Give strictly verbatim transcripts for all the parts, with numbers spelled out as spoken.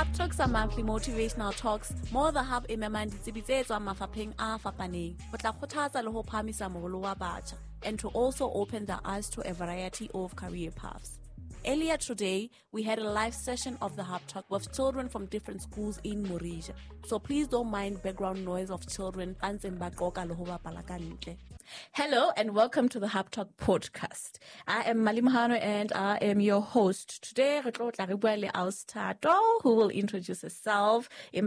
Hub Talks are monthly motivational talks. More the hub e memang ditsebi tse tswang mafapheng a fapaneng. Ho tla kgothatsa le ho phahamisa moholo wa batjha, and to also open their eyes to a variety of career paths. Earlier today, we had a live session of the Hub Talk with children from different schools in Morija. So please don't mind background noise of children. Hello and welcome to the Hub Talk podcast. I am Malimahano and I am your host. Today, who will introduce herself. She's a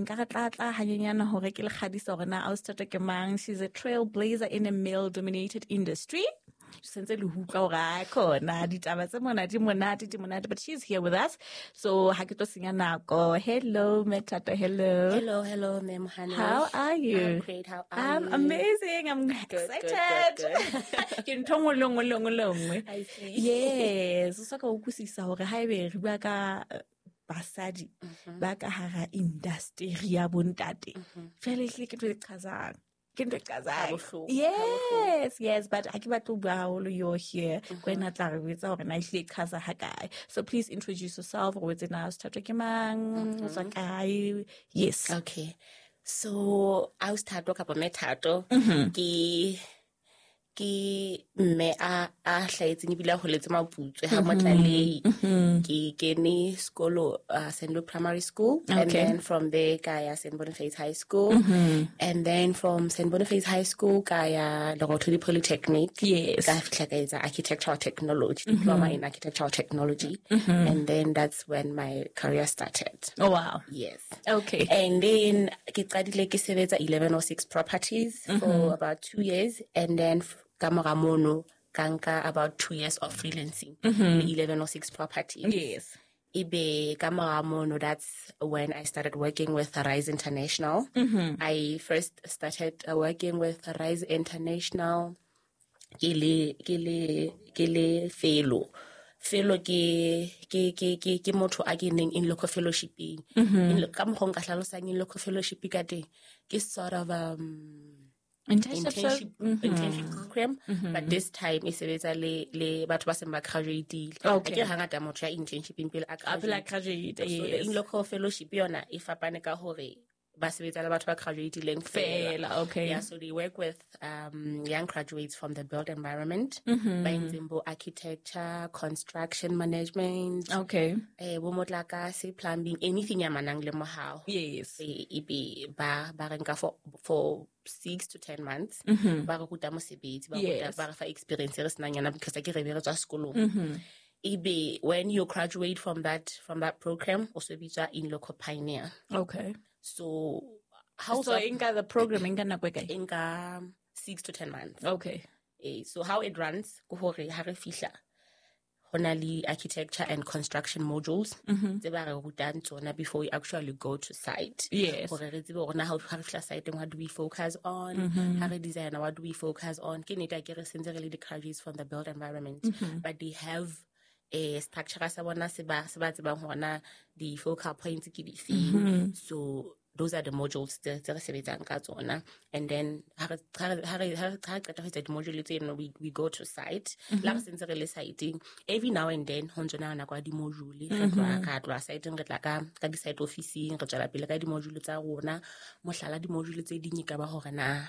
trailblazer in a male-dominated industry. But she's here with us. So, hello, Metato, hello. Hello, hello, Mem Hannah. How are you? I'm great. How are I'm you? I'm amazing. I'm Good, excited. Good, good, good. I see. Yes. So, ka ukusisa hore haebe re bua ka basadi ba ka hara industry ya bontate. Fela hle ke tlo ichazang. Yes, yes, but I give to Baolo, you're here. So please introduce yourself. Yes. Okay. So I was start talk about metato. Ki ki me a a hlaetse ni bila ho letse maputso ha motlale ki kene skolo Sendo Primary School, and then from there kaya Saint Boniface High School, and then from Saint Boniface High School kaya Logotuli Polytechnic. Yes, ka fitla ka etsa architectural technology, diploma in architectural technology, and then that's when my career started. Oh wow. Yes. Okay. And then ke qadile ke sebetsa eleven oh six properties for about two years, and then kamora mono kanka about two years of freelancing eleven oh six properties. Yes. Ibe kamora mono, that's when I started working with Rise International. I first started uh, working with Rise International kele kele kele fellow fellow ke ke ke ke ke motho a keneng in local fellowshipping. In ka mo nka hlalosang in local fellowship ka teng ke sort of um internship internship program, but this time is sebetsa le le batho ba seng ba graduate. Okay. Ke hangata motho ya internship impele a graduate. Yes. In local fellowship yona e fapane ka hore ba sebetsa le batho ba graduate leng fela. Okay. Yeah, so they work with um young graduates from the built environment, by example architecture, construction management, okay, eh bo motlakase, plumbing, anything ya manang le mohao. Yes. E be ba ba renka for for six to ten months. Ba re ruta mosebetsi, ba ruta ba re fa experience re senang yana because ke re bere tswa sekolong. Ibe when you graduate from that from that program, also be in local pioneer. Okay. So how so inga the program inga na kweka inga six to ten months. Okay. Eh, so how it runs go hore ha re fihla honali architecture and construction modules tse ba re rutang tsona before we actually go to site. Yes. Hore re tsebe hore na ha re fihla site what do we focus on, ha re design what do we focus on. Ke neta ke re sentse re le di graduates from the built environment, but they have a structure sa bona se ba se ba tsebang hona di focal points ke di feng. So those are the modules tse re sebetsang ka tsona, and then ha re ha re ha re qeta ho etsa di module tseno we we go to site. La re sentse re le site every now and then ho ntsona na kwa di module re tla ka tla site re tla ka ka di site officing re tsala pele ka di module tsa rona, mohlala di module tse ding ka ba hore na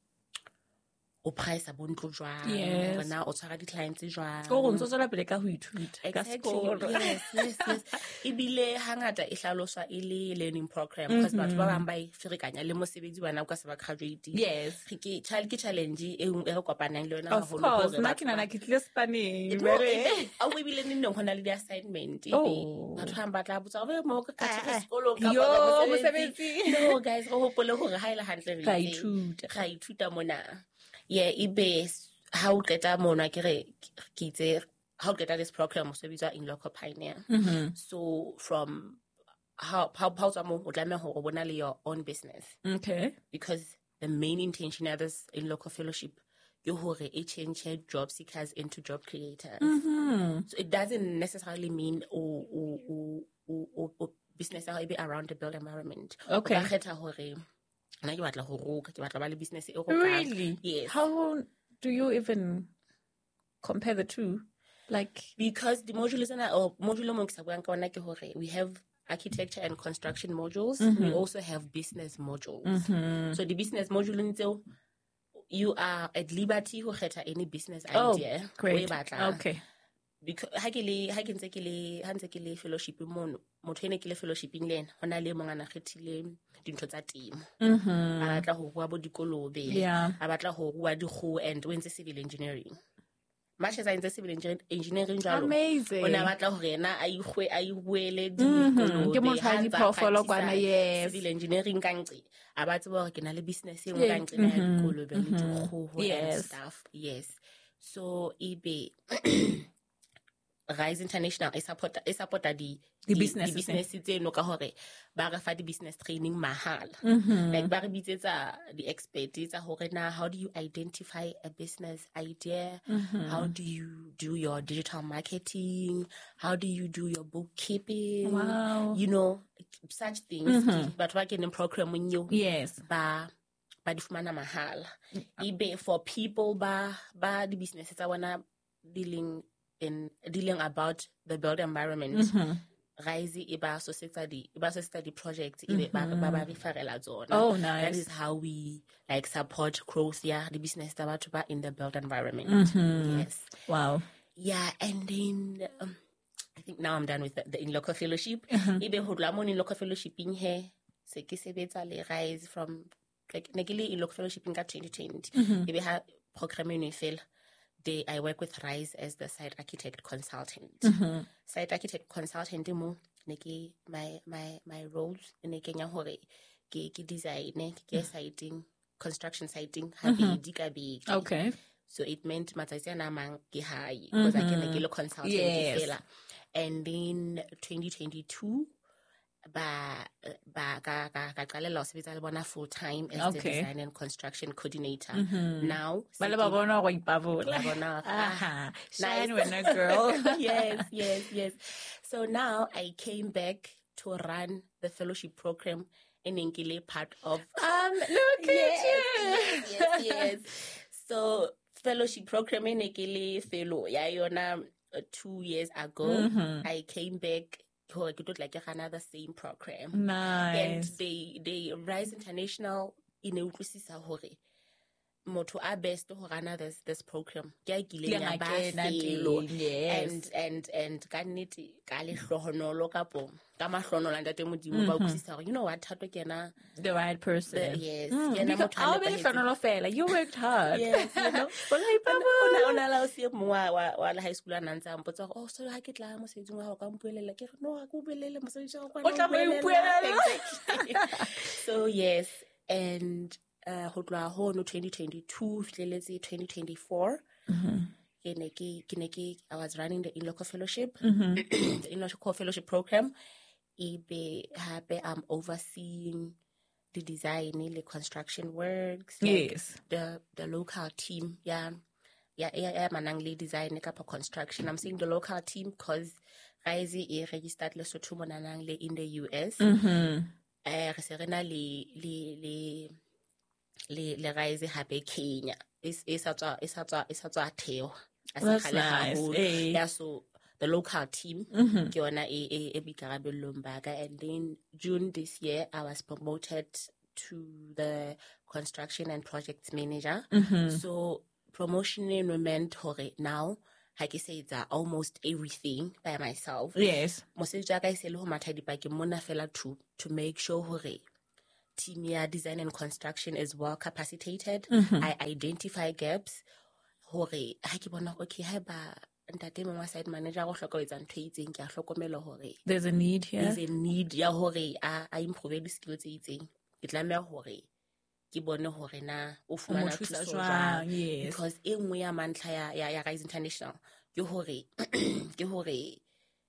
o price a bontlo jwang, yes, na o tshwara di clients jwang go ntse tsala pele ka ho ithuta ka sekolo. Yes, yes, yes. Ibile hangata e hlaloswa e le learning program because batho ba bang ba e ferekanya le mosebetsi bana ka se ba graduate. Yes, ke child ke challenge e e re kopanang le yona haholo. Of course, nna ke nana ke tle spanning very a we bile nne hona le di assignment ibe batho ba ba tla botsa re mo ka ka sekolo ka ba mosebetsi. No guys go hopole hore ha ile hantle re ga ithuta ga ithuta mona. Yeah, ibe how qeta mona ke re ke itse how get this program so we are in local pioneer. So from how how how to your own business. Okay. Because the main intention of this in local fellowship you hore e change job seekers into job creators. So it doesn't necessarily mean or or or, or business be around the built environment. Okay. Really? Yes. How do you even compare the two? Like because the module is or module we have architecture and construction modules. Mm-hmm. We also have business modules. Mm-hmm. So the business module, you are at liberty to get any business Oh, idea. great. Okay. Because ha ke le ha ke ntse ke le ha ntse ke le fellowship mo motho ene ke le fellowship le ena hona le mongwe ana khethile dintho tsa temo Mhm. a batla ho bua bo dikolobe Yeah. a batla ho bua dikgo and o entse civil engineering much as I entse civil engineering jalo Amazing. ona batla hore ena a igwe a ibuele Mhm. dikolobe Ke motho a diphoofolo kwana, yes. civil engineering ka nqe a batse ba hore ke na le business e nngwe Yeah. ka nqe na ya Mhm. dikolobe le dikgo and Yes. stuff. Yes. So ebe Rise International is support is support di The businesses, di business tseno ka hore ba re fa di business training mahala. Mhm. Like ba re bitsetsa di experts tsa hore na how do you identify a business idea? Mhm. How do you do your digital marketing? How do you do your bookkeeping? Wow. You know, such things. Mhm. But what can in program when you Yes. ba ba di fumana mahala. Ibe for people ba ba di businesses tsa wana dealing in dealing about the built environment. Mhm. Rise iba so study iba so study projects ibe ba ba ba referela zona. Oh, That nice. is how we like support growth, yeah, the business taba ba in the built environment. Mhm. Yes. Wow. Yeah, and then um, I think now I'm done with the, the in local fellowship. Mhm. Ibe ho dula mo in local fellowship in here se ke sebetsa le Rise from like negili in local fellowship in ka twenty twenty. Mhm. Ibe ha program uni fail. They, I work with Rise as the site architect consultant. Mhm. Site architect consultant mo neki my my my roles neki nya hore ke ke design ke siting construction siting habedi ka beke. Okay. So it meant matsatsi ana mang ke high because I can ke le consultant Yes. fela. And then twenty twenty-two ba ba ka ka ka qala lo sebetsa le bona full time as Okay. the design and construction coordinator. Mhm. Now Ba le ba bona go ipavola. Ba bona, Aha. Shine nice. when a girl. Yes, yes, yes. So now I came back to run the fellowship program in Nkile part of. Um, look Yes, at you. yes, yes, yes. So fellowship program in Nkile fellow. Yeah, yona uh, two years ago, Mhm. I came back. To like another same program. Nice. And they they Rise International in utlwisisa hore motho a best ho rana this this program ke a kileng ya ba felo and and and ka nnete ka le hlohonolo kapo ka mahlonola ntate modimo ba utlwisisa hore you know what thato kena the right person. the, yes Mm, kena because motho I'll a be nepahetseng. hlohonolo fela. You worked hard. Yes, you know. Bona Ona ipavola. ona la o se mo wa wa wa high school ana ntse a mpotsa oh so ha ke tla mo setsing wa ka mpuelela ke re no ha ke buelele mo setsi wa ka O tla mo ipuelela. Exactly. So yes, and uh ho tloha ho no twenty twenty-two fihleletse twenty twenty-four. Mhm. Ke ne ke ke ne ke I was running the in local fellowship. Mhm. The in local fellowship program. Ibe happy I'm overseeing the design, the construction works, like Yes. the the local team, yeah, yeah, yeah, yeah, manang design, kapa construction. I'm saying the local team because Rise e registered Lesotho monanang le in the U S. Mhm. Eh, re se re na le le le le le Rise hape Kenya. Is is a is a is a teo. That's nice. Eh. Yeah, so the local team, Mhm. ke yona e e e bikarabelong ba ka. And then June this year, I was promoted to the construction and projects manager. Mhm. So promotion in meant hore now, I can say it's almost everything by myself. Yes. Mosebetsi wa ka e se le ho matha dipakeng mona fela to to make sure hore team ya design and construction is well capacitated. Mhm. I identify gaps hore ha ke bona okay ha ba ntate mongwa side manager go hloka etsa ntho e itseng ke a hlokomela hore There's a need here. there's a need ya hore a a improve di skills tse itseng ke tlameha hore ke bone hore na o fumana thusa thuso jwang, jwang. yes. Because e nngwe ya mantlha ya ya ya Rise International ke hore ke hore re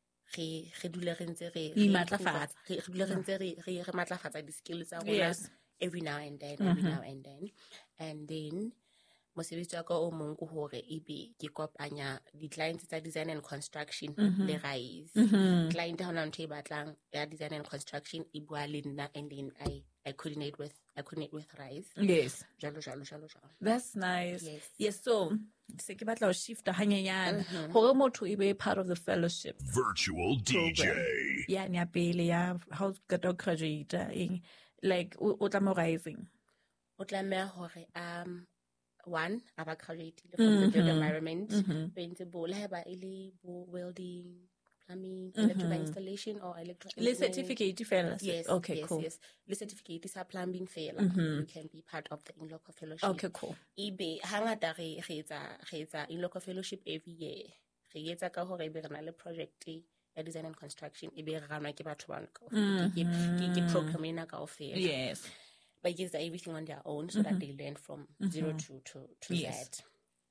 re dule re ntse re E matlafatsa. re re dule re ntse re re re matlafatsa di skills tsa rona Yes. every now and then every now and then and then mosebetsi wa ka o mong ke hore ebe ke kopanya di-clients tsa design and construction le Rise. Mhm. Client ha hona ntho e batlang ya design and construction e bua le nna and then I I coordinate with I coordinate with Rise. Yes. Jalo, jalo, jalo, jalo. That's nice. Yes. Yes, so se ke batla ho shift hanyenyana hore motho e be part of the fellowship Virtual D J. program. Ya nya pele ya how ka to graduate eng like o o tla mo rising. O tlameha hore um one aba graduate from the built environment bentse bo le ba ile bo welding, plumbing, electrical installation or electrical Le certificate fellowship. Yes. Okay, yes, cool. Yes. Le certificate is a plumbing fellow. You can be part of the in-local fellowship. Okay, cool. Ibe hangata re re etsa re etsa in-local fellowship every year. Re etsa ka hore be re na le project ya design and construction e be re ranwa ke batho bana ka ke ke ke program ena ka ofela. Yes. But yes, everything on their own so that they learn from zero to to to Yes. Z.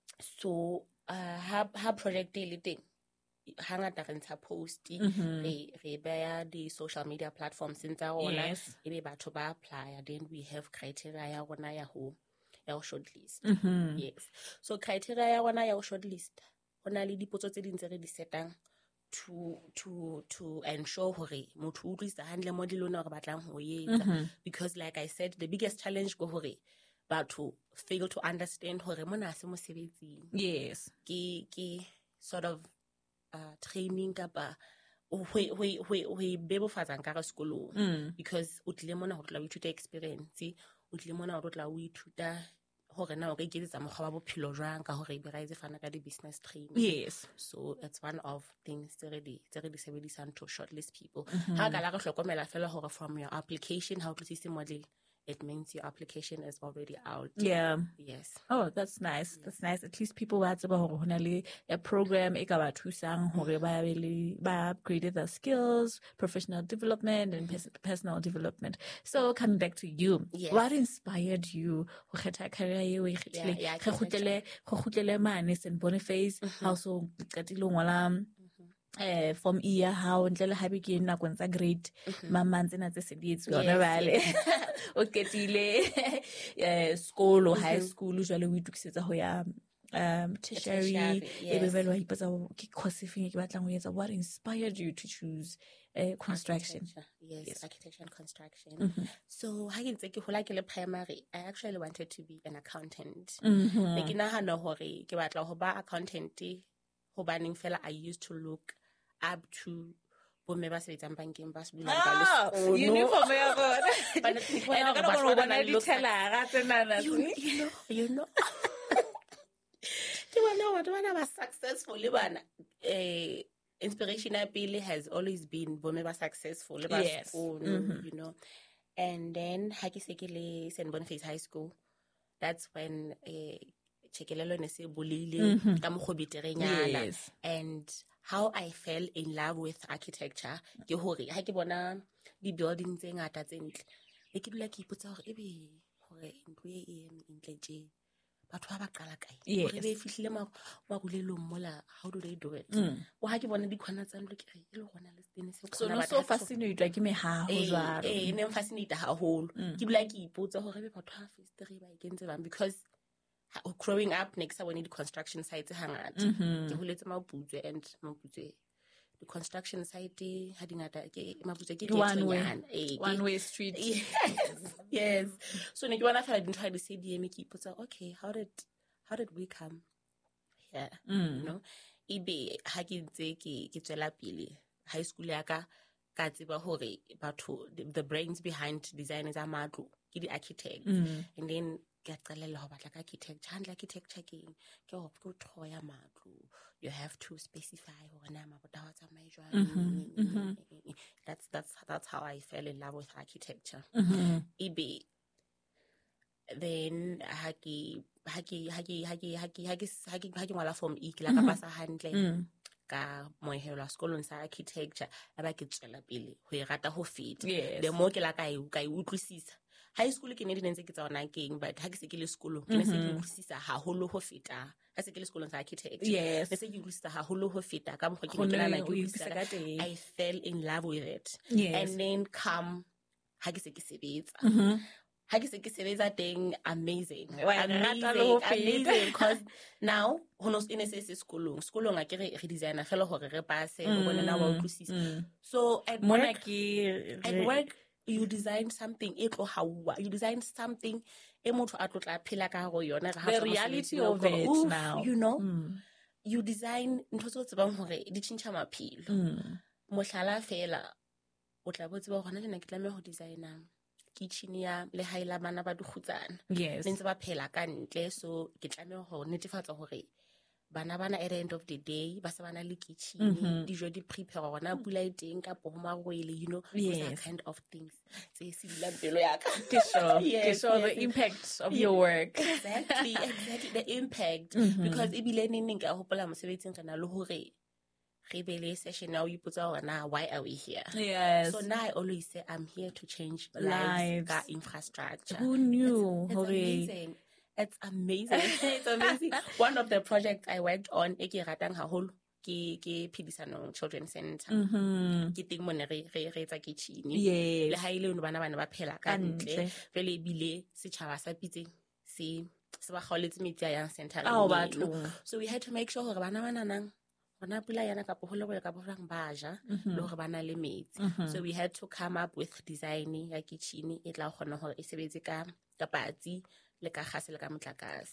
So uh ha ha project e le teng hangata re ntsha post re re beya the social media platforms tsa rona Yes. ebe batho ba apply, then we have criteria ya rona ya ho ya ho shortlist. Yes, so criteria ya rona ya ho shortlist hona le dipotso tse ding tse re di setang to to to ensure hore motho o utlwisisa hantle mo dilona hore batlang ho etsa, because like I said, the biggest challenge go hore batho fail to understand hore mona se mosebetsing Yes. ke ke sort of uh training kapa we we we we bebofatsa nka re sekolong, because o tlile mona ho tla o ithuta experience, o tlile mona ho tla o ithuta hore na o ka iketsetsa mokgwa wa bophelo jwang ka hore be Rise fana ka di business training. Yes. So it's one of things tse re di tse re di sebedisang to shortlist people. Ha ka la re hlokomela fela hore from your application how to system model, it means your application is already out. Yeah. Yes. Oh, that's nice. That's nice. At least people ba tseba hore hona le a program e ka ba thusang hore ba be le ba upgrade their skills, professional development and pers- personal development. So coming back to you, Yes. what inspired you ho kgetha career eo e kgethile? Yeah, yeah, Re kgutlele go kgutlele mane Saint Boniface ha o so qetile ho ngola eh from year how ntle le habi ke nakong tsa grade mamang tsena tse se di etswa Yes, vale o ketile eh school high school jwale o itukisetsa ho ya um tertiary tertiary, e be yes. vele wa ipatsa ke course efeng ke batlang ho etsa. What inspired you to choose uh, construction? Architecture. Yes, yes, architecture and construction. So ha ke ntse ke hola ke le primary, I actually wanted to be an accountant. Ne ke nahana hore ke batla ho ba accountant hobaneng fela I used to look up to bomme ba sebetsang bankeng ba se dulang ba le sekolo. Uniform ya bona. But ne ke bona And hore ka batho bona ba bona nang le di-teller-a tsenana. you you know you know ke bona batho bana ba successful le bana eh inspiration ya pele has always been bomme ba successful le ba Yes. sekolo, you know. And then ha ke se ke le Saint Boniface High School, that's when eh chekelelo ne se bolile ka mogobiterenyana. Yes. And how I fell in love with architecture ke hore ha ke bona di building tse ngata tse ntle le ke dula ke ipotsa hore ebe hore ntlo e e ntle tje batho ba ba qala kae Yes. hore be fihlile ma marulelong mola, how do they do it? Wa ha ke bona di khona tsa ntlo ke re e le gona le stene se So khona no ba so fascinated ke mehaho jwalo. eh e ne fascinated haholo ke dula ke ipotsa hore be batho ha history ba ikentse bang, because ha- growing up next I went to construction sites hangata ke holetse Maputswe, and Maputswe the construction site ha dingata ke Maputswe ke One way. ghetto-nyana. Eh, ke- One way street. yes yes so ne ke bona fela dintho ha di se di eme ke ipotsa okay how did how did we come here, you know. Ibe ha ke ntse ke ke tswela pele high school ya ka ka tseba hore batho the, the brains behind design tsa matlo ke di architects, and then ke qalella ho batla ka architecture. Handle architecture ke eng? Ke ho ke tro ya matlo, you have to specify hore na mabota wa tsamaye jwang. That's that's that's how I fell in love with architecture. Ibe then ha ke ha ke ha ke ha ke ha ke ha ke ha ke ha ke ngola form E ke la ka pasa hantle ka moehelo sekolong sa architecture aba ke tswela pele ho e rata ho feta. Yes. The more ke la ka e ka e utlwisisa high school ke ne di nentse ke tsona keng, but ha ke se ke le sekolong ke ne se ke utlwisisa haholo ho feta ha se ke le sekolong sa architecture. Yes. Ne se ke utlwisisa haholo ho feta ka mokgwa ke ne Kgone ke la na o ke utlwisisa utlwisisa ka ka- teng. I fell in love with it. Yes. And then come ha ke se ke sebetsa ha ke se ke sebetsa teng, amazing Wa e rata le ho amazing feta. amazing because now ho no ene se se sekolong sekolong a ke re re designer fela hore re passe ho bona na wa utlwisisa. So at Mona work ke at work you design something e tlo hawa, you design something e motho a tlo tla phela ka go yona the reality of it Oof, now, you know. mm. You design ntho tse o tsebang hore di tšhintšha maphelo. Mm. Mohlala fela o tla botse ba gona le nna ke tlameha go designa kitchen ya le haela bana ba dikhutsana. Yes. Le ntse ba phela ka ntle, so ke tlameha go netefatsa hore bana bana at the end of the day ba se bana le kitchen, Mhm. dijo di prepare gona pula e teng ka po marwele, you know, those are Yes. kind of things tse se dilang pelo ya ka. Ke sure, Yes, ke sure yes, the yes. impact of Yeah. your work. Exactly, exactly, the impact. Mhm. Because ebile neng neng ka hopola mosebetsing re na le hore re be le session now, you put out now, why are we here? Yes. So now I always say I'm here to change Lives. lives, ka infrastructure. Who knew? It's, it's Hore- amazing. It's amazing. It's amazing. One of the projects I worked on, e ke ratang haholo, ke ke Phedisanong Children's Center. Mhm. Ke teng mone re re re tsa kitchen. Yes. Le ha ile no bana bana ba phela ka Ka ntle. ntle. Vele bile setjhaba sa pitseng se se ba kgaoletse metsi a yang center. Ao batho. So we had to make sure hore bana bana nang rona pula yana ka poholo go ka pohlang baja le hore bana le metsi. So we had to come up with design ya kitchen e tla gona hore e sebetse ka ka patsi le ka gase le ka motlakase.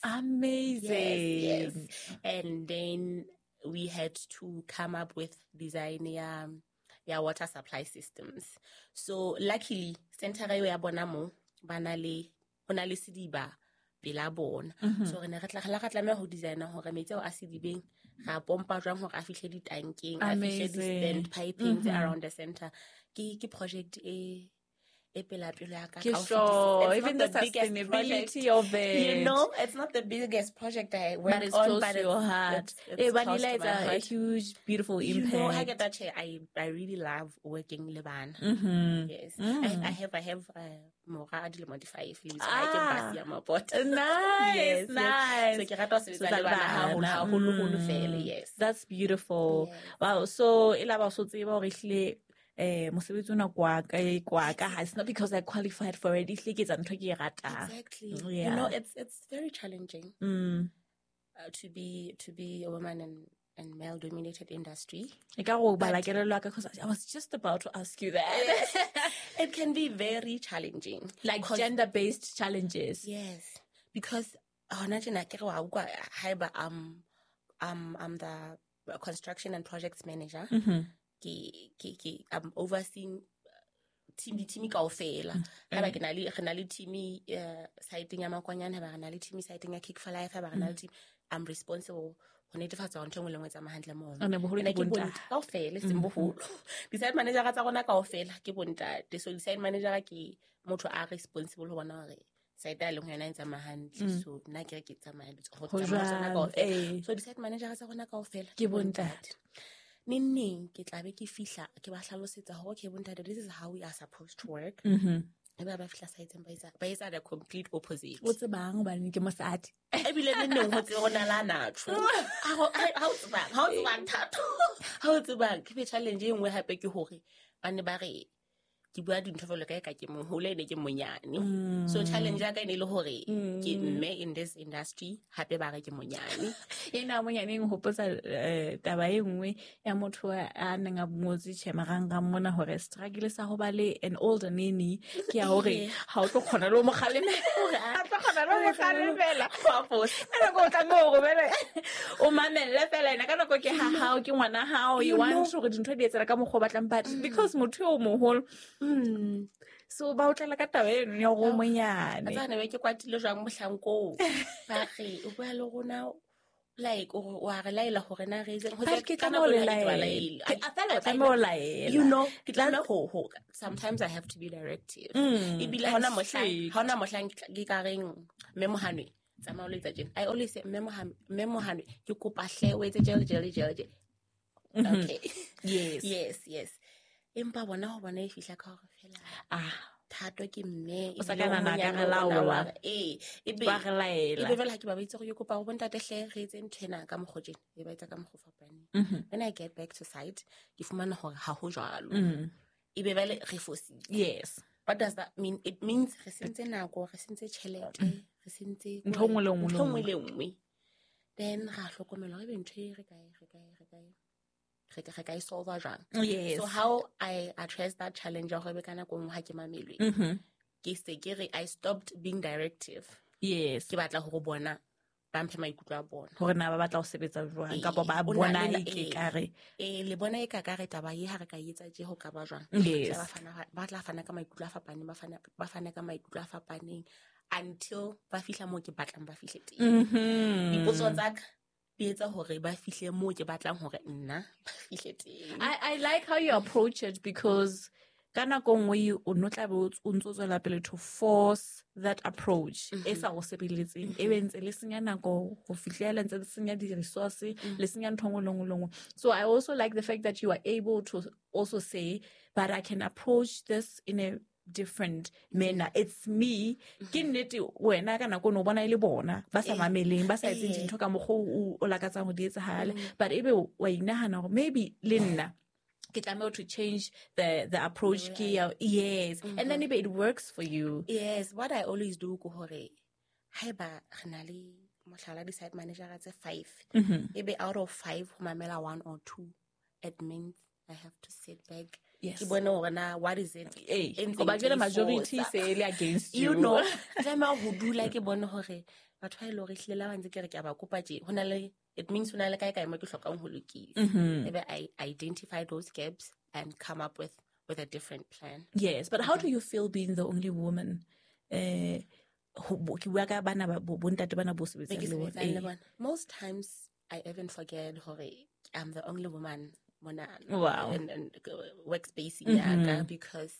Amazing. Yes, yes. And then we had to come up with design ya ya water supply systems. So luckily center eo ya bona mo bana le ona le sidiba pela bona. So re ne re tla ga ga tlameha ho designer hore metsi ao a sedibeng ga pompa jwang hore a fihle di tankeng, a fihle di stand piping around the center. Ke ke project e e pela pelo ya ka. Ke sure, even the biggest sustainability project, of it. you know, it's not the biggest project I worked But it's on, close but to it's, your heart. it's, it's Eh, close Vanilla to is my a, heart. a huge, beautiful You impact. know, I get that chair. I I really love working with bana. Mhm. Yes, Mm. I, I have I have uh, mora di le modify leaves. Ah. I can pass ya mapot. Nice, Yes, nice. yes. So ke rata ho sebetsa So le bana haholo bana, haholo holo mm. fela. Yes. That's beautiful. Yes. Wow. So ela ba so tseba hore hle eh mosebetsi ona kwa ka kwa ka it's not because I qualified for it. Ihle ke tsa ntho ke e ratang. Exactly. Yeah. You know, it's it's very challenging Mm. uh, to be to be a woman in in male dominated industry. E ka go bala kelelo ya ka, because I was just about to ask you that. It can be very challenging. Like gender-based challenges. Yes, because hona tjena ke re wa utlwa haeba um um I'm the construction and projects manager. Mhm. Ke ke ke I'm overseeing team team kaofela. Haeba ke na le re na le team uh siting ya makwanyana, haeba re na le team siting ya Kick for Life, haeba re na le team, I'm responsible ho netefatsa hore ntho engwe le engwe e tsamaya hantle moo. Ane boholo ke bontate. Kaofela seng boholo. Di-site manager tsa rona kaofela ke bontate. So di-site manager ke motho a responsible ho bona hore site a leng ho yona e tsamaya hantle. So nna ke re ke tsamaya ho tsamaya tsona kaofela. So di-site manager tsa rona kaofela Ke bontate. Neng neng ke tla be ke fihla ke ba hlalosetsa hore okay bontate, this is how we are supposed to work. Mhm. Eba ba fihla site ba etsa ba etsa the complete opposite. O tsebang ba ne ke mosadi. Ebile neng neng ho tseba rona la natho. Ha ha o tsebang, ha o tsebang thato. Ha o tsebang ke be challenge e nngwe hape ke hore ba ne ba re ke bua dintho fela ka ka ke moholo ene ke monyane. So challenge ya ka ene le hore ke mme in this industry hape ba re ke monyane. Ena monyane e hopotsa taba e nngwe ya motho a neng a motse tshemang ga mona hore struggle sa ho ba le an older nene ke ya hore ha o tlo khona le mo kgaleme hore a tlo khona le mo kgalemela wa boss ena go tla mo go bele o mamelle fela ena ka nako ke ha hao ke ngwana hao you want to go dintho di etsela ka mogho batlang, but because motho o moholo Mm. so ba o tlela ka taba e ya go monyane. Tsana be ke kwatile jwang mohlanko ba re o bua le rona like o wa re laela hore na re itseng ho But ke tla mo le laela. Ke fela tla mo laela. You know ke tla me ho ho sometimes I have to be directive. Ibile hona mohlang hona mohlang ke ka reng memohanwe tsama o le tsa jeng I always say memohanwe memohanwe ke kopa hle o etse jele jele jele. Okay. Yes. Yes, yes. Empa bona ho bona e fihla ka hore fela Ah, thato ke mme o sa kana na ka laola. eh e be Ba re laela. e be fela ke ba itse go yo kopa go bontate hle re etse nthena ka mogojeng e ba etsa ka mogo fapane. When I get back to site ke fumana hore ha ho jwalo. E be bale re fositse. Yes. What does that mean? It means re sentse nako, re sentse tšhelete, re sentse Ntho nngwe le nngwe. ntho nngwe le nngwe. Then ra hlokomela re be ntho e re kae re kae re kae re ka re ka e solve jwang. Yes. So how I address that challenge ya go be kana go ha ke mamelwe ke se ke re I stopped being directive. Yes. Ke batla go bona ba mphe maikutlo a bona gore na ba batla go sebetsa jwang ka ba bona e ke kare eh le bona e ka kare taba ye ha re ka etsa je ho ka ba jwang. Yes. Ba fana ba tla fana ka maikutlo a fapaneng ba fana ba fana ka maikutlo a fapaneng until ba fihla mo ke batlang ba fihle teng. Dipotso tsa ka di etsa hore ba fihle mo ke batlang hore nna ba fihle teng. I I like how you approach it because kana go ngwe o no tla bo o ntse tswela pele to force that approach e sa go sebeletseng e bentse le senya nako go fihlela ntse senya di resources le senya nthongo longolongo. So I also like the fact that you are able to also say but I can approach this in a different manner. It's me ke nnete wena kana go no bona ile bona ba sa mameleng ba sa etse dintho ka mogho o lakatsang go di etsa hale but ebe wa inahana gore maybe le nna ke tlameha to change the the approach ke ya yes mm-hmm. And then maybe it works for you. Yes, what I always do go hore haiba rena le mohlala di site manager tse five ebe out of five ho mamela one or two it means I have to sit back. Yes. Ke bone hore na what is it eh go ba jela majority se le against you, you know tlameha ho dula ke bone hore batho ba ile re hlela ba ntse ke re ke ba kopa je hona le it means hona le kae kae mo ke hlokang ho lokisa ebe I identify those gaps and come up with with a different plan. Yes, but how do you feel being the only woman eh ke bua ka bana ba bontate bana bo sebetsa le bona? Most times I even forget hore I'm the only woman mona wow. and, and workspace mm-hmm. because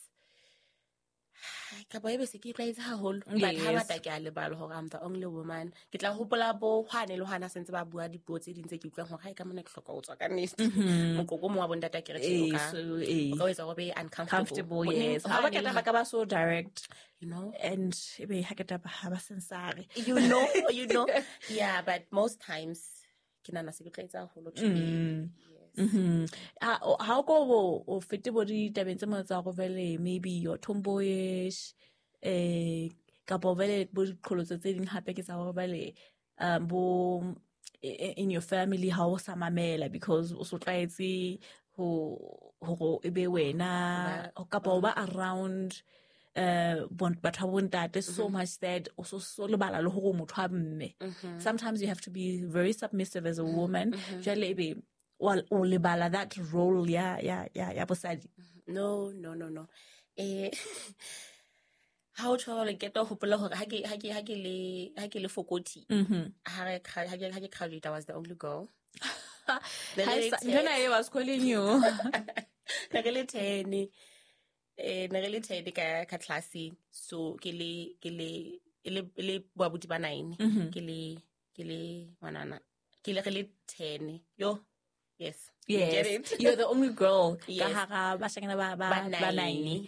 ka boye se ke tlaitse haholo but ha mata ke a lebala hore I'm the only woman ke tla hopola bo hwane le hwana sentse ba bua dipuo tse dintse ke utlwang hore ha ka mona ke hloka ho tswa ka nest mokoko mo wa bondata ke re tsheka ka o etsa go be uncomfortable. Yes, ha ba keta ba ka ba so direct you know and ebe ha keta ba ha ba sensare you know you know yeah but most times ke nana se ke tlaitse haholo to be Mhm. How go o fete bo di tabeng tse mo tsa go vele maybe your tomboyish eh ka bo vele bo diqholotse tse ding hape ke tsa go vele um bo in your family how sa mamela because o so tlaetse ho ho e be wena ka bo ba around uh batho ba bontate so much that also so lebala le ho motho a mme. Sometimes you have to be very submissive as a woman jale be well o lebala that role ya ya ya ya bosadi. No no no no eh how to like get off hopola hore ha ke ha ke ha ke le ha ke le fokoti ha re ha ke ha ke graduate I was the only girl. Then I was calling you na ke le ten eh na ke le ten ka ka classing so ke le ke le le le ba buti ba nine ke le ke le manana ke le ke le ten yo. Yes. Yes. Get it? You're the only girl. Yes. Ba nine.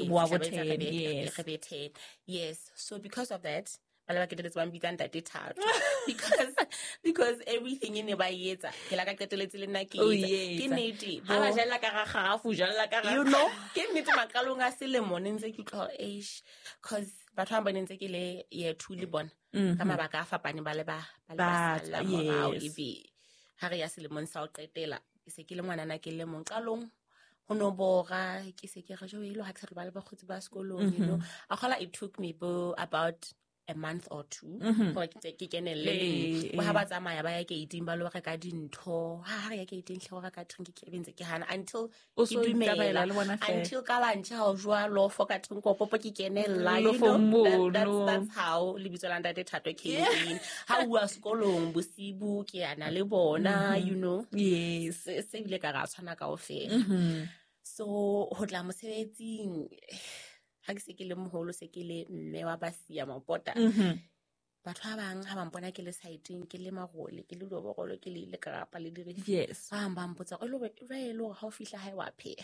Yes. Yes. So because of that, because because everything in the bayeta, oh yes. You know, give me to my kalunga cilemon in the age, cause but I'm going to get a year two libon. Kama baka fa pani baleba baleba yes. Hari ya selemong sa o qetela ke se ke le ngwana na ke le mong qalong ho no bora ke se ke re jo ile ha ke sa ba le ba khotsi ba sekolong you know akhala it took me about a month or two for ke ke kenelle go ha ba tsamaya ba ya ke eighteen ba lo re ka dintho ha ha ya ke eighteen hle go ka drink ke bentse ke hana until ke dumela until ka lantse ha o jwa lo for ka drink ko popo ke kenella you know that, that's that's how le bitsolanda de thato ke in ha u a sekolong bosibu ke ana le bona you know yes se bile ka ga tshwana ka ofela so ho tla mosebetsing ha ke se ke le moholo se ke le mme wa basia mapota batho ba bang ha ba mpona ke le saiteng ke le magole ke le lobogolo ke le ile ka rapa le dire yes ba ba mpotsa o lo re lo ha o fihla hae wa phea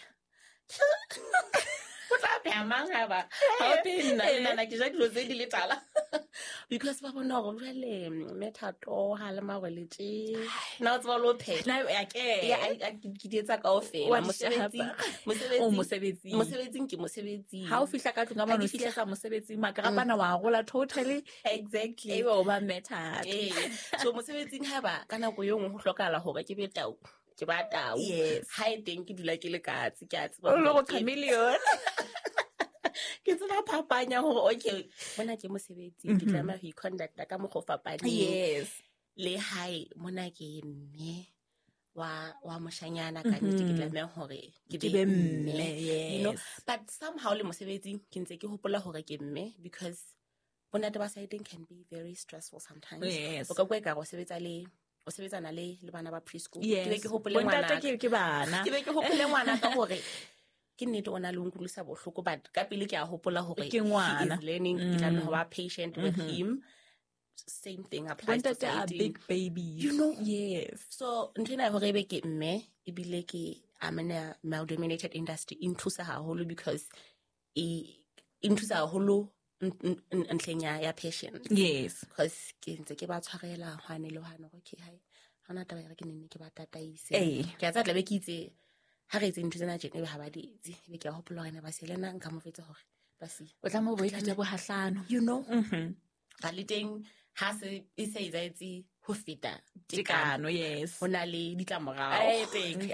o tla phea mang ha ba ha o pena nna ke ja dilo tse di le tala because ba bona go jale methato ha le magole tse na o tswa lo phea na ya ke ya ke di etsa ka ofela mosebetsi mosebetsi mosebetsi mosebetsi ke mosebetsi ha o fihla ka tlung ga mano fihla sa mosebetsi makarapana wa gola totally exactly e ba ba methato eh so mosebetsing ha ba kana go yongwe go hlokala hore ke be tau ke ba tau. Yes. Ha e teng ke dula ke le katse ke a tseba O hore lo ke- chameleon. ke tseba phapanya hore okay mona ke mosebetsi ke tlameha ho i-conducta ka mokgwa o fapaneng. Yes. Le hae mona ke mme wa wa moshanyana ka nnete ke tlameha hore ke Ke be be mme, mme, you know, yes. but somehow le mosebetsing ke ntse ke hopola hore ke mme because bonate ba siding can be very stressful sometimes. Yes. O ka bua ka go sebetsa le o sebetsana le le bana ba preschool. Yes. Ke be ke hopole Bontate ngwana ke ke bana. ke be ke hopole ngwana ka hore ke nnete ona le nkulisa bohloko but ka pele ke a hopola hore Ke he ngwana. is learning ke tlameha ho ba patient with him. Same thing applies to Bontate are siding. big babies. You know? Yes. So nthina hore be ke mme ebile ke I'm in a male dominated industry in thusa haholo because e in thusa haholo ntleng ya ya patience. Yes. Because ke ntse ke ba tshwarela hwane le hwane okay hai hana taba ya ke nne ke ba tataise Eh. ke a tsa tla be ke itse ha re itse ntho tsena tjena be ha ba di itse be ke a hopola hore ba se lena nka mo fetsa hore ba si O tla mo boitse bohahlano. you know Mhm. ga le teng ha se e se itse ho feta Tekano, yes. ho na le ditlamorao. I think.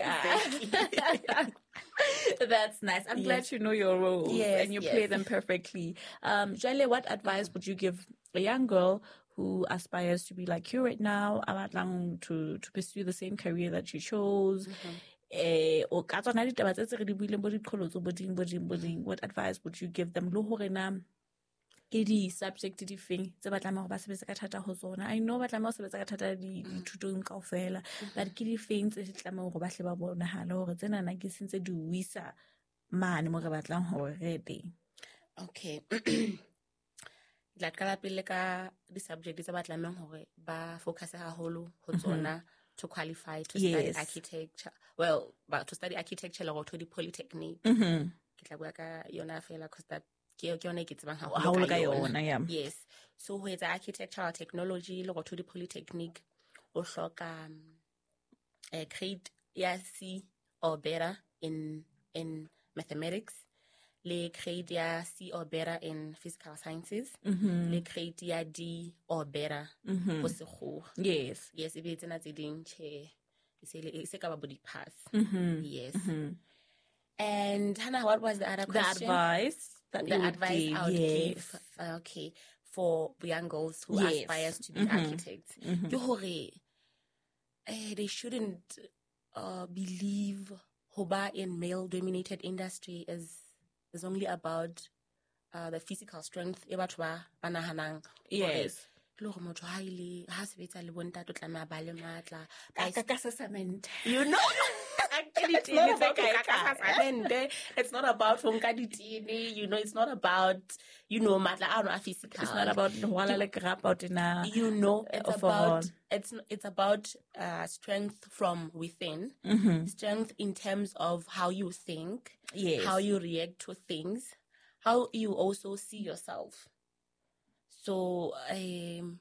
That's nice. I'm glad Yes. you know your roles Yes, and you yes. play them perfectly. Um, Jale, what advice would you give a young girl who aspires to be like you right now, abatlang to to pursue the same career that you chose? Eh, o ka tsona ditaba tse tse re di buileng bo diqholo tso boding boding boding. What advice would you give them? Le hore na ke di subject di feng tse ba tlameha hore ba sebetse ka thata ho tsona. I know ba tlameha ho sebetsa ka thata di dithutong kaofela, but ke di feng tse di tlameha hore ba hle ba bonahala hore tsena na ke sentse di wisa mane mo re batlang hore re teng. Okay. La qala pele ka di subject tse ba tlamehang hore ba focus haholo ho tsona to qualify to study Yes. architecture. Well, but to study architecture le go to di polytechnic. Mhm. Ke tla bua ka yona fela cause that ke ke yona ke tsebang Haholo ka yona, yeah. Yes. So ho etsa architectural technology le go to di polytechnic o hloka um, a grade ya C or better in in mathematics, le grade ya C or better in physical sciences, le grade ya D or better ho sekgowa. Yes. Yes, e be tsena tse ding che se le se ka ba body pass. Yes. And Hannah, what was the other The question? advice that The you would advice give, I would yes. give, uh, okay, for young girls who Yes. aspires to be architects. Ke hore, eh, they shouldn't uh, believe hoba in male-dominated industry is is only about uh, the physical strength. E batho ba ba nahanang hore, Yes. le hore motho ha ile ha sebetsa le bontate o tlameha ba le matla. Ka ka sesamente. You know, it's not about Ukakasasamente. It's not about Funkaditini. You know, it's not about, you know, matla ano physical. It's not about wala le grab out in a You know, it's of about a- it's it's about uh, strength from within. Strength in terms of how you think, Yes. how you react to things, how you also see yourself. So, um.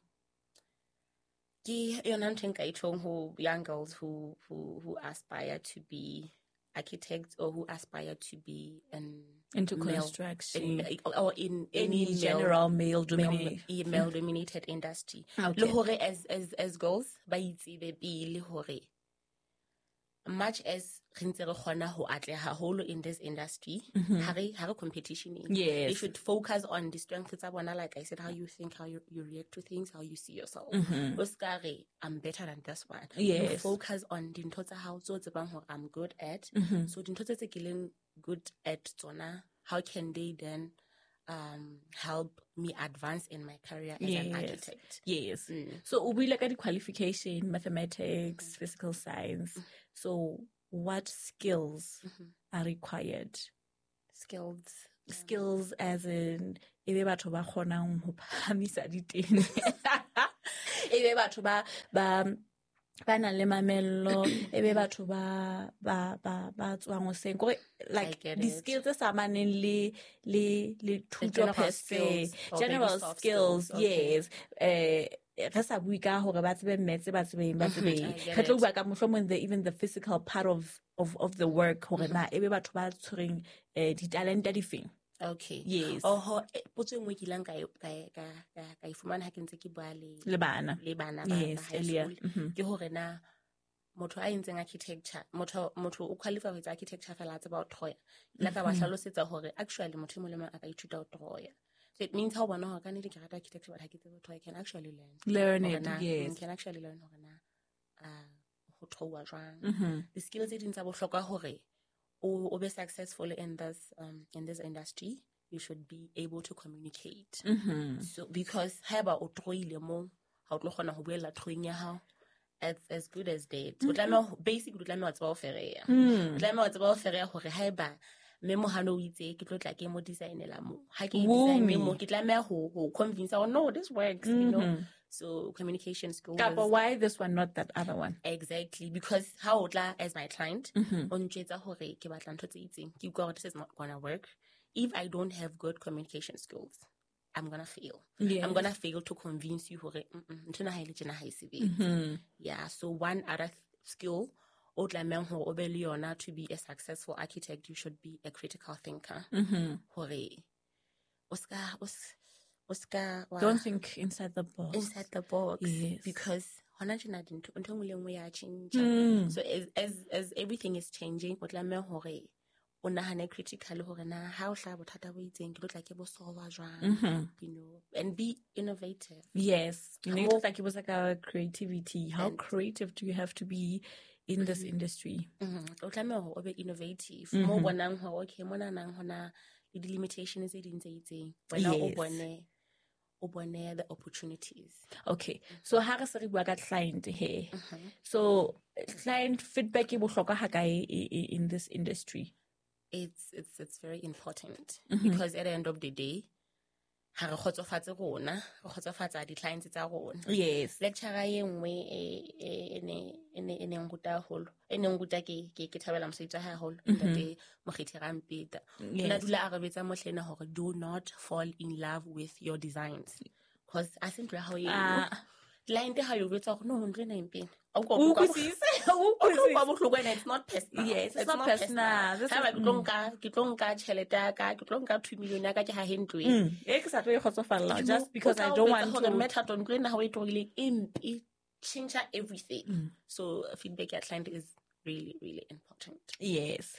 Ke yona ntho e nka e tjhong ho young girls who who who aspire to be architects or who aspire to be an Into male- construction. in, or in Any any general male male, dominated. male, male dominated industry. Okay. Le hore as as as girls ba itsebe pele hore much as re ntse re kgona ho atleha haholo in this industry, ha re ha re competition in. Yes. They should focus on the strengths tsa bona, like I said, how you think, how you, you react to things, how you see yourself. Oskare, I'm better than this one. You Yes. focus on dintho tsa hao tso tsebang hore I'm good at. So dintho tse tse ke leng good at tsona, how can they then um help me advance in my career as an Yes. architect? Yes. So we look at the qualification, mathematics, physical science. So what skills are required? Skills. Skills as in ebe batho ba kgonang ho phamisa ditene. Ebe batho ba ba ba na le mamello, ebe batho ba ba ba ba tswang ho seng. Kore, I like get the it. skills tse sa maneng le le le thuto general per se, skills or maybe general soft skills, skills, okay. yes. Eh re sa bui ka hore ba tsebe metse ba tsebeng ba tsebeng. I get Re tlo it. bua ka mohlomong the even the physical part of of of the work hore na ebe batho ba tshwereng eh di talenta di feng. Okay. Yes. Oh, ho potso e nngwe ke ilang ka e- ka e- ka ka ka e fumana ha ke ntse ke bua le Le bana. le bana ba Yes, ba high earlier. school ke hore na motho a entseng architecture motho motho o qualify with architecture fela tse ba troya la ka ba hlalosetsa hore actually motho mo le mo a ka ithuta ho troya. So it means how bona ho ka ne ke rata architecture but ha ke tsebe troya can actually learn learn it na, yes can actually learn hore na uh ho trowa jwang the skills tse ding tsa bohlokwa hore o o be successful in this um in this industry. You should be able to communicate. Mm-hmm. So because haeba o troile mo ha o tlo kgona ho buela troing ya hao as as good as dead. O tla no basically o tla no tsaba o fereya. O tla no tsaba o fereya hore haeba me mo hano o itse ke tlo tla ke mo designela mo. Ha ke design me mo ke tla me ho ho convince oh no this works, mm-hmm. you know. So communication skills. But why this one not that other one? Exactly because how otla as my client o ntsetsa hore ke batla ntho tse itseng. Ke go this is not going to work. If I don't have good communication skills, I'm gonna fail. Yes. I'm gonna fail to convince you. Mm-hmm. Yeah. So one other th- skill, to be a successful architect, you should be a critical thinker. Mm-hmm. Oscar, Oscar, don't think inside the box. Inside the box, yes. Because mm. so as as as everything is changing, o nahane critically hore na ha o hla bothata bo itseng ke tla ke bo solve jwang, you know, and be innovative. Yes, you know, it's like it was like our creativity. How and creative do you have to be in mm-hmm. this industry? O tlameha hore o be innovative mo bonang hore okay mona nang hona le di limitations tse ding tse itseng wena o bone o bone the opportunities. Okay, so ha re se re bua ka client here, so client feedback e bohlokwa ha kae in this industry? It's it's it's very important mm-hmm. because at the end of the day, ha re khotsofatse rona, re khotsofatsa di clients tsa rona. Yes. Lecturer ye nngwe e ne ene ene nguta holo. Ene nguta ke ke ke thabela mosebetsi wa haholo ntate Mokgethi Rampeta. Na dula a re betsa mohlena hore do not fall in love with your designs because I think how you client ha yo betsa hore no hundred nine pin. It's not personal. Yes, it's, it's not, not personal. This is mm. mm. Just because I don't want to change everything. Mm. So feedback at client is really, really important. Yes.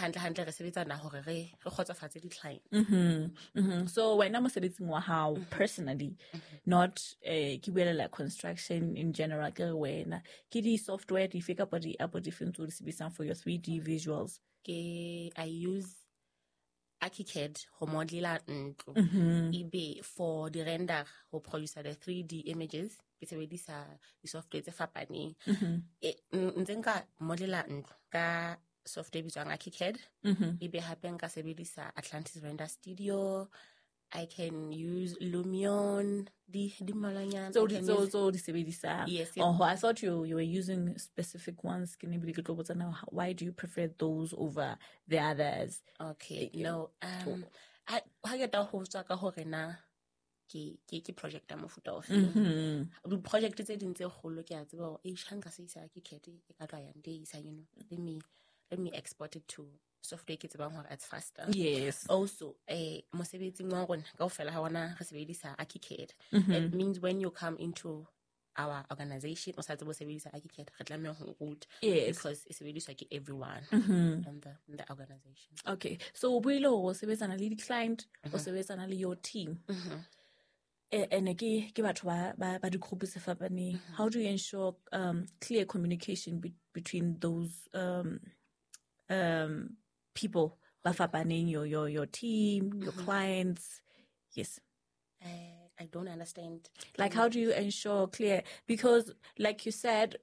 Mm-hmm. So when I'm saying how personally, mm-hmm. not uh, like construction in general, when the software you figure about the about different tools for your three D visuals. Okay, I use ArchiCAD ho modela ntlo ibe for the render ho produce the three D images ke sebedisa di software tse fapaneng e ntse nka modela ntlo ka software bitswang ArchiCAD ibe hape nka sebedisa Atlantis Render Studio. I can use Lumion di di malanyana so di so so di sebedisa. Yes, yes. Oh, I thought you you were using specific ones. Can you be now? Why do you prefer those over the others? Okay, uh, no. Um, I I get that whole ka hore na ke ke ke project a mofuta of the project tse ding tse kgolo ke a tseba hore e shanka se isa ke CAD e ka tla ya ndisa, you know. Let me let me export it to software ke tsebang hore it's faster. Yes. Also, eh mosebetsing wa rona kaofela ha wana re sebedisa ArchiCAD. It means when you come into our organization o sa tsebo sebedisa ArchiCAD re tlameha ho root because e sebediswa ke everyone mm-hmm. in the in the organization. Okay, so o buile ho sebetsana le di client o sebetsana le your team. Mm-hmm. And again, give out by the group is how do you ensure um, clear communication be- between those um, um, people, your your your team, your mm-hmm. clients? Yes. Uh, I don't understand. Like, how do you ensure clear? Because, like you said,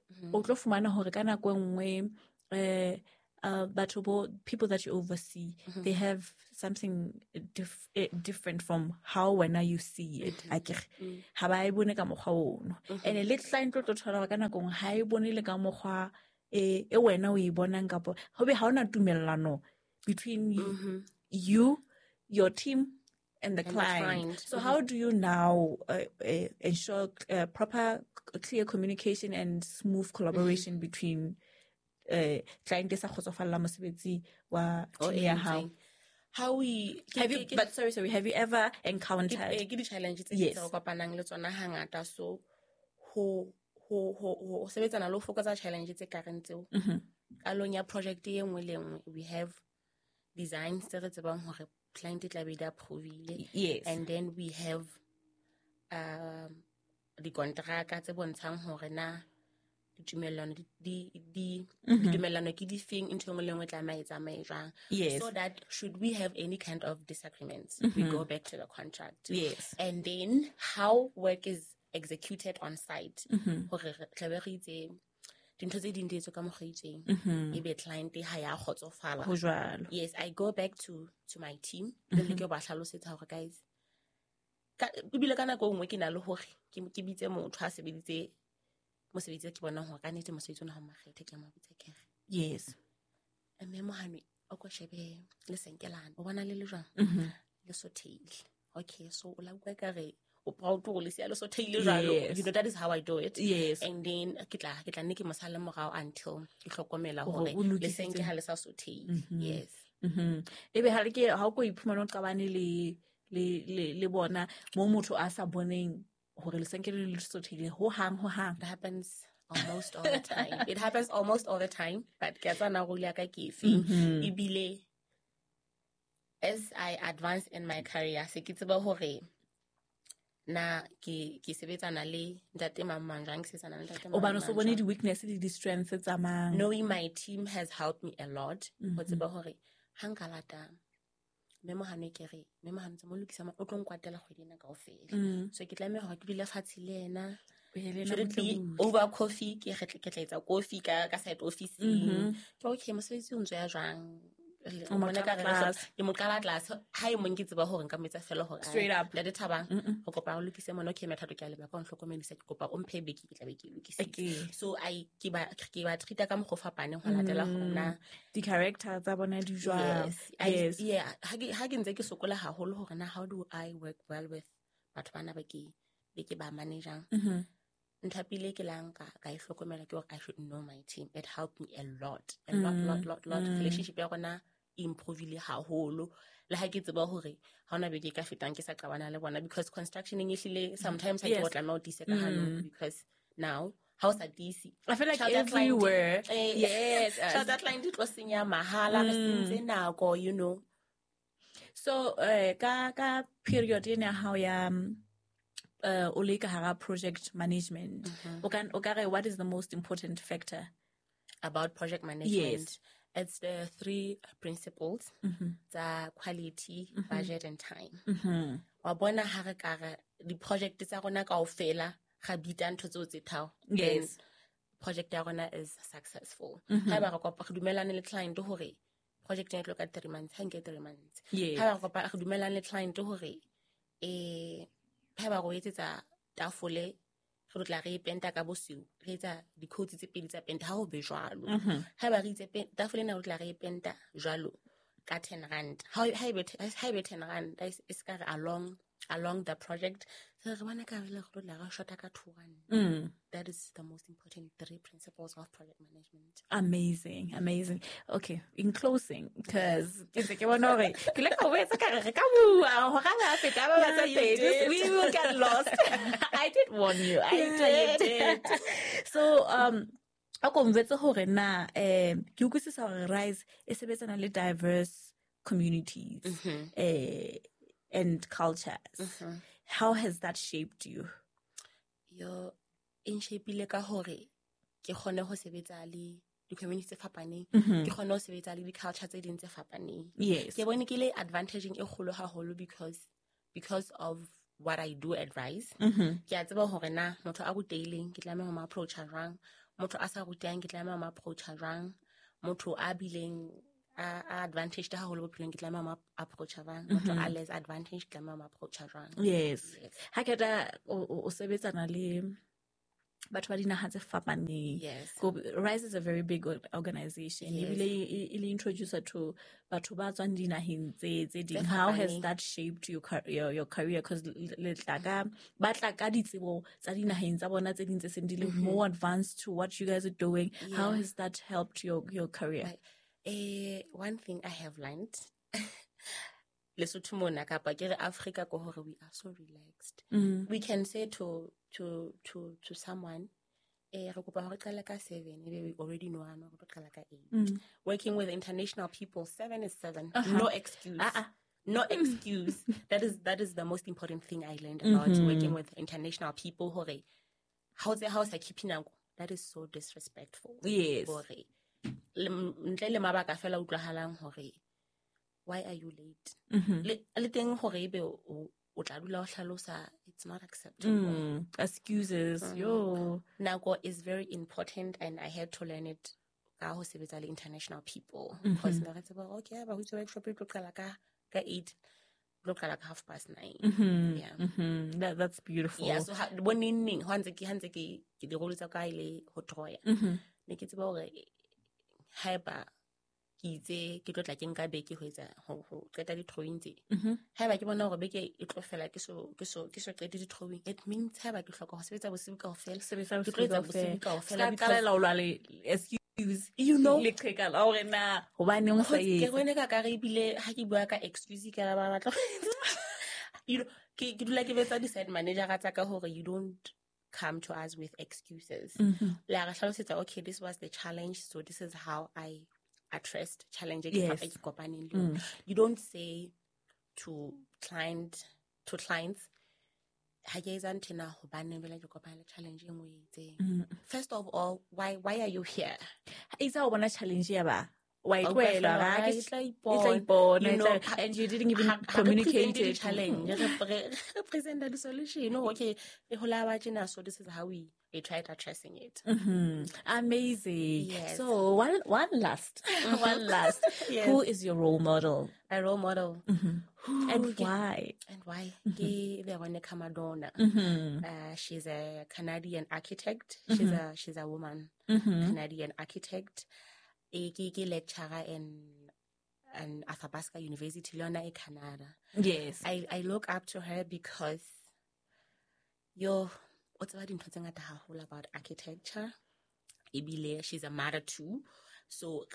mm-hmm. Uh, but people that you oversee, mm-hmm. they have something dif- different from how when you see it. Mm-hmm. And a little client to tell kana kong hai bone le ka mokgwa e e wena o e bonang kapo hobe ha ona tumellano between mm-hmm. you, your team, and the, and client. the client. So mm-hmm. how do you now uh, uh, ensure uh, proper, clear communication and smooth collaboration mm-hmm. between uh client sa khotsofalla mosebetsi wa team ya hao? How we have you but sorry sorry have you ever encountered ke di challenges yes. tse go kopanang le tsona hangata so ho ho ho ho sebetsana le ho fokotsa challenge tse kareng tseo kalong ya project e nngwe le nngwe we have designs tse re tsebang hore client e tla be di approvile. Yes. And then we have um di kontraka tse bontshang hore na ditumellano di di ditumellano ke di feng into nngwe le nngwe tla maetsa mae jwang. Yes. So that should we have any kind of disagreements, we go back to the contract. Yes. And then how work is executed on site, hore tla be re itse dintho tse ding di etswe ka mokgwa itseng, ebe client ha ya kgotsofala. Ho jwalo. Yes, I go back to to my team le le ke ba hlalosetsa hore guys ka bile kana go nngwe ke na le hore ke ke bitse motho a sebeditse mosebetsi ke bona hore ka nete mosebetsi ona ha makgethe ke mo bitse ke. Yes. Mme mohano o ko shebe le senkelana o bona le le jwang le sotheile. Okay, so o la bua ka re o proud to le sia le sotheile jwalo. You know, that is how I do it. Yes. And then ke tla ke tla nne ke mosale morao until ke hlokomela hore le senke ha le sa sotheile. Yes. Mhm. Ebe ha le ke ha o go iphumana o qabane le le le bona mo motho a sa boneng hore le senke le sotheile ho hang ho hang. It happens almost all the time. It happens almost all the time, but ke tsa na go le ka ke fe ibile as I advance in my career se ke tseba hore na ke ke sebetsana le ntate mamang jang se sana le ntate mamang. O bana so bone di weakness le di strengths tsa mang. Knowing my team has helped me a lot. Ho tseba hore hanga lata me mohano ke re me mohano tsa mo lokisa o tlo nkwatela kgwedi na kaofela. So ke tlame hore ke dile fatshe le ena. Should it be over coffee ke re ke tla etsa coffee ka ka side office. Ke okay mosebetsi o ntse ya jwang o mona ka re ke mo qala class ha e mong ke tseba hore nka metsa fela hore straight up le dithabang go kopa o lokise mona okay methato ke a leba ka on hlokomedisa ke kopa o mphe beki ke tla be ke lokise. So I ke ba ke ba treata ka mo go fapane go latela hona di character tsa bona di jwa. Yes. Yeah, ha ke ha ke ntse ke sokola haholo hore na how do I work well with batho bana ba ke be ke ba manager. Ntapile ke lanka ka I hlokomela ke hore I should know my team. It helped me a lot a lot lot lot lot relationship ya rona improvile haholo le ha ke tseba hore ha ona be ke ka fetang ke sa qabana le bona because constructioning e hlile sometimes I go tla mo dise ka hano because now house at D C I feel like everywhere yes so that line it was senya mahala re sentse nako you know. So uh, ka ka period ena how ya uh o le ka hara project management o can o ka re what is the most important factor about project management? Yes. It's the three principles, the quality, budget, and time. Wa bona ha re ka re di project tsa rona kaofela ga bita ntho tso tse thao. Yes. Project ya rona is successful. Ha ba re kopa re dumelane le client hore project e tlo ka three months, ha nke three months. Ha ba kopa re dumelane le client hore eh ha ba go etsetsa tafole re tla re penta ka bosiu re etsa di coats tse pedi tsa penta ha o be jwalo ha ba re itse tafole na o tla re penta jwalo ka ten rand ha ha be ha be ten rand is ka along along the project so re bona ka le go tla ga shota ka two rand. That is the most important three principles of project management. Amazing, amazing. Okay, in closing, because we will get lost. I did warn you. I did. So, um, ako mvetsa hore na eh ke utlwisisa hore Rise e sebetsana le diverse communities eh and cultures. How has that shaped you? Yo in shape ile ka hore ke khone ho sebetsa le di communities tse fapaneng ke khone ho sebetsa le di culture tse ding tse fapaneng. Yes, ke bone ke le advantaging e kholo haholo because because of what I do at Rise. Ke a tseba hore na motho a buteileng ke tlameha ho ma approach jwang, motho a sa rutang ke tlameha ho ma approach jwang, motho a bileng a advantage ta haholo bophelong ke tlameha ma approach jwang, motho a less advantage ke tlameha ma approach jwang. Yes, ha ke ta o sebetsana le batho ba dinaha tse fapaneng. Yes. Rise is a very big organization. Yes. Ele introduce to batho ba tswang dinaheng tse tse ding. How has that shaped your your, your career? Because le tla ba tla ka ditsebo tsa dinaheng tsa bona tse ding tse seng di le more advanced to what you guys are doing. Yeah. How has that helped your your career? Like, uh, one thing I have learned Lesotho mona kapa ke re Africa ko hore we are so relaxed. Mm. We can say to to to to someone eh re kopa hore qala ka seven ebe we already know ano re tlo qala ka eight. Working with international people, seven is seven. Uh-huh. No excuse. Uh-uh. No excuse. That is that is the most important thing I learned about mm-hmm. working with international people. Hore, how's the house I keep in? That is so disrespectful. Yes. Hore, ntle le mabaka fela utlwahalang hore, why are you late? Le le teng hore be o o tla dula o hlalosa, it's not acceptable. Mm, excuses. Mm. Yo. Nako is very important, and I had to learn it. Ka ho sebetsa le international people because mm-hmm. na re okay, ba ho tse workshop e tlo qala ka ka eight, look like half past nine. Mm-hmm. Yeah, mm-hmm. that that's beautiful. Yeah, so when in hanze ki hanze ki ki di role tsa ka ile ho troya. Ne ke tseba hore haeba ki itse ke tlo tla ke nka beke ho etsa ho ho qeta di drawing tse. Haeba ke bona hore beke e tlo fela ke so ke so ke so qeta di drawing, it means haeba ke hloka ho sebetsa bosibu kaofela sebetsa bosibu kaofela ka la la le excuse you know le qheka la hore na hobane o sa yetsa ke rene ka ka re bile ha ke bua ka excuse ka ba batla you know ke ke dula ke betsa di side manager ga tsa ka hore you don't come to us with excuses. La ga hlalosetsa okay, this was the challenge, so this is how I addressed challenge ke fa ke kopaneng le. You don't say to client to clients ha ke etsa nthena hobane bela ke kopana le challenge engwe itseng. First of all, why why are you here? Is that one challenge ya ba? Why kwela ra ke tla ipona, you know, and you didn't even communicate the challenge. Represent the solution. Okay, e hola ba tjena, so this is how we we tried addressing it. Mm-hmm. Amazing. Yes. So one one last one last yes. Who is your role model? A role model. Mm-hmm. And why? And why? Mm-hmm. Veronica Madonna. Mm-hmm. Uh, she's a Canadian architect. Mm-hmm. She's a she's a woman. Mm-hmm. Canadian architect. A lecturer in an Athabasca University, Lona, Canada. Yes. I, I look up to her because yo what's about about architecture. Ibile, she's a mother too. So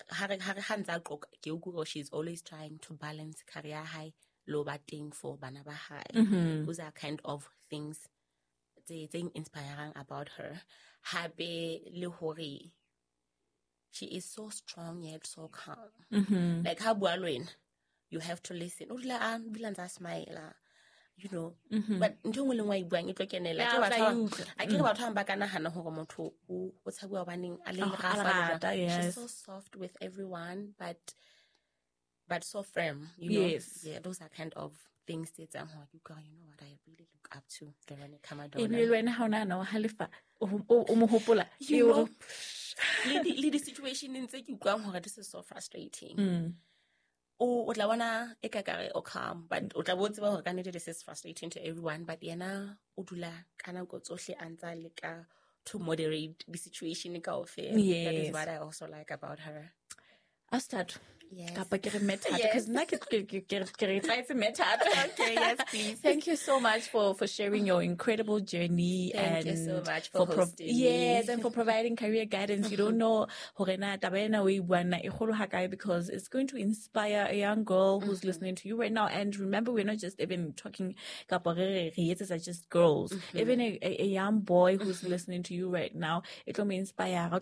she's always trying to balance career high, low batting for Banaba High. Mm-hmm. Those are kind of things they think inspiring about her. Habe Lihori. She is so strong yet so calm. Mm-hmm. Like how Bualwin, you have to listen. Oh, smile, you know. Mm-hmm. But ntong le ngwa ibuang e tlo kenela ke batho a ke batho ba kana hana hore motho o o tshabua baneng a le rafa. She's so soft with everyone, but but so firm, you know. Yes. Yeah, those are kind of things that I'm like, you know what, I really look up to Veronica Madonna. Ebile wena ha ona no halefa o mo hopola you know le the situation in tse ke utlwang hore this is so frustrating. Mm. O o tla bona e ka kare o calm, but o tla bo tseba hore kanete this is frustrating to everyone, but yena o dula kana go tsohle antsa le ka to moderate the situation ka ofela. Yes. That is what I also like about her. I start. Yes. Because now it's method. Okay, yes, please. Thank you so much for, for sharing your incredible journey. Thank and you so much for, for hosting pro- Yes, and for providing career guidance. You don't know because it's going to inspire a young girl who's mm-hmm. listening to you right now. And remember, we're not just even talking are just girls. Mm-hmm. Even a, a, a young boy who's mm-hmm. listening to you right now, it will be inspire.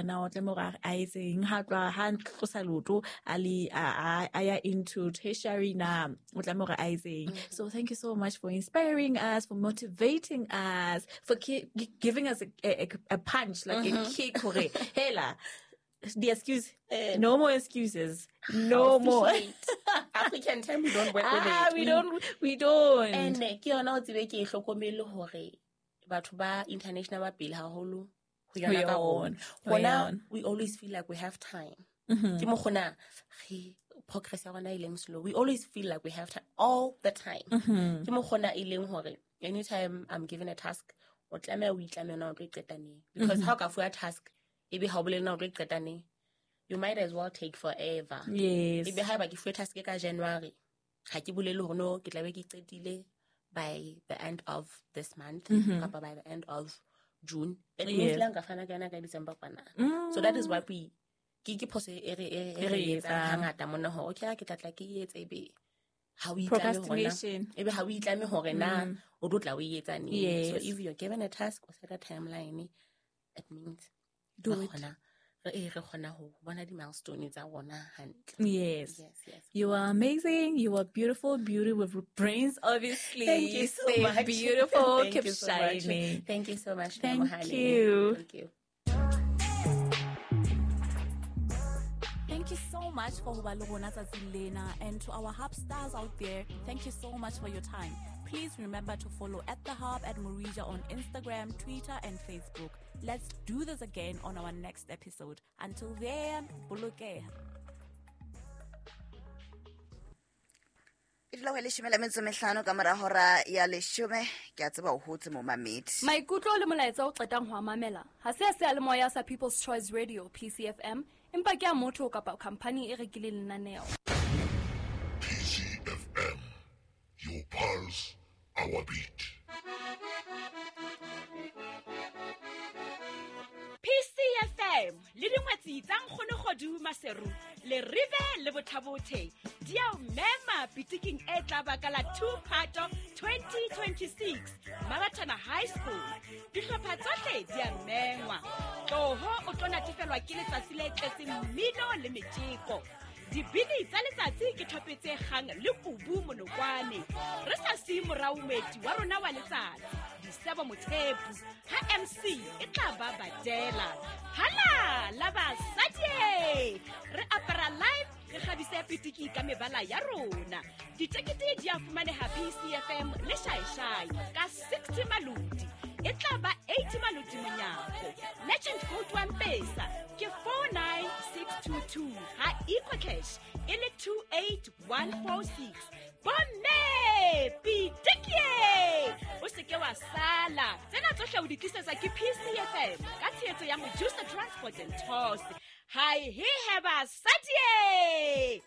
I am into tertiary na mm-hmm. So thank you so much for inspiring us, for motivating us, for ki- giving us a, a, a punch, like mm-hmm. a kick. Hela, the excuse, uh, no more excuses, no more. African time we don't work ah, with it. We, we don't, we don't. And ke yona o tsebe ke hlokomele hore batho ba international ba pele haholo ho yona ka hona. We always feel like we have time. Mm-hmm. Progress slow. We always feel like we have time all the time. Mm-hmm. Anytime I'm given a task, because mm-hmm. how can a task you might as well take forever. Yes. If you have a task January, by the end of this month, mm-hmm. by the end of June. Yes. Mm. So that is why we procrastination. Mm. So if you're given a task or set a timeline, it means Do re it. kgona- re e re kgona ho bona di-milestone tsa rona hantle. Yes. Yes, yes. You are amazing. You are beautiful. Beauty with brains, obviously. Thank you so Stay much. beautiful. Thank Keep you so shining. much. Thank you so much, Thank Mohani. you. Thank you. Thank you so much for Hubalogona Zazilena, and to our Hub stars out there, thank you so much for your time. Please remember to follow at the Hub at Morija on Instagram, Twitter, and Facebook. Let's do this again on our next episode. Until then, bolokeha. e dilo le shome la metso mehlano ka mora hora ya leshome ke a tseba o hotse mo mamedi maikutlo le molaetsa o qetang ho mamela ha se se le moya sa People's Choice Radio P C F M empa ke a motho kapa company e rekile lenaneo. P C F M, your pulse, our beat. P C F M le dingwetsi tsa nkgone godu maseru le rive le botlhabothe dia mema pitiking e tla baka la two phato twenty twenty-six Marathon High School dihlopha tsohle dia mengwa tloho o tona tefelwa ke letsatsi le tletseng mmino le metjeko dibini tsa letsatsi ke thopetse gang le kubu monokwane re sa si moraumeti wa rona wa letsatsi disebo mothepu ha M C e tla ba badela hala la ba sadie re apara live re khabise pitiki ka mebala ya rona ditekete di a fumaneha P C F M le shaishai ka sixty maludi e tla ba eighty maludi monyako legend code one pesa ke four nine six two two ha equal cash ele two eight one four six bonne pitikie o se ke wa sala tsena tsohle o di tlisetsa ke P C F M ka tshetso ya Mojusa Transport and Tours hi he have a satie.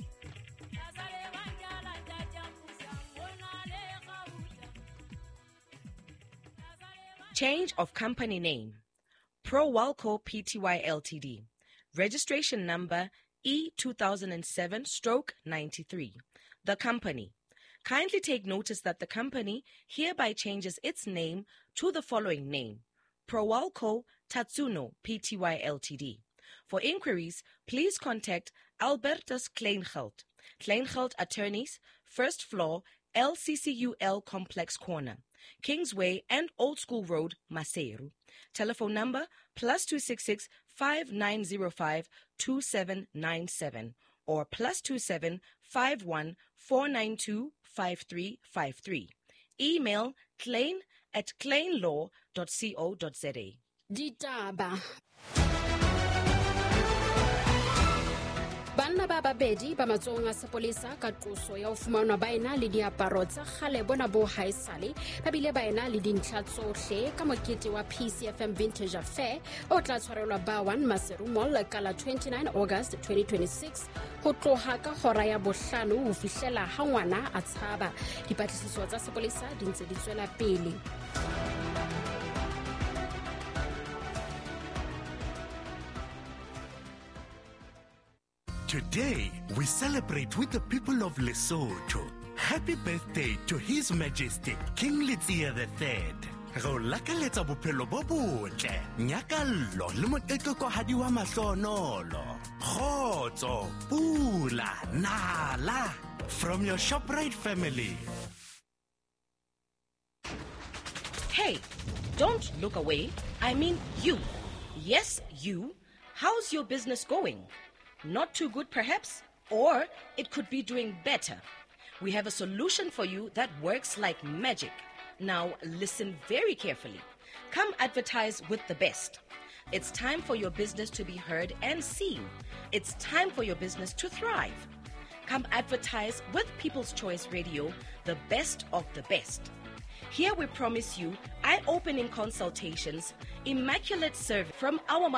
Change of company name. Pro Walco Pty Ltd. Registration number E two thousand seven ninety-three. The company. Kindly take notice that the company hereby changes its name to the following name. Pro Walco Tatsuno Pty Ltd. For inquiries, please contact Albertus Kleingeld. Kleingeld Attorneys, first floor, L C C U L Complex Corner, Kingsway and Old School Road, Maseru. Telephone number plus two six six five nine zero five two seven nine seven or plus two seven five one four nine two five three five three. Email klein at kleinlaw dot co dot za. Ditaba. Banna ba babedi ba matsong a sepolesa ka qoso ya ho fumanwa ba ena le diaparo tsa kgale bona bo haesale ba bile ba ena le dintlha tsohle ka mokete wa P C F M Vintage Affair o tla tshwarelwa ba one Maseru Mall ka la twenty-nine August twenty twenty-six ho tloha ka hora ya bohlano ho fihlela ha ngwana a tshaba. Dipatlisiso tsa sepolesa di ntse di tswela pele. Today, we celebrate with the people of Lesotho. Happy birthday to His Majesty King Letsie the Third. Go lakaletsa bophelo bo botle, nyakallo le motetlokohadi wa mahlonolo. Kgotso, pula, nala. From your ShopRite family. Hey, don't look away. I mean you. Yes, you. How's your business going? Not too good perhaps? Or it could be doing better. We have a solution for you that works like magic. Now listen very carefully. Come advertise with the best. It's time for your business to be heard and seen. It's time for your business to thrive. Come advertise with People's Choice Radio, the best of the best. Here we promise you eye-opening consultations, immaculate service from our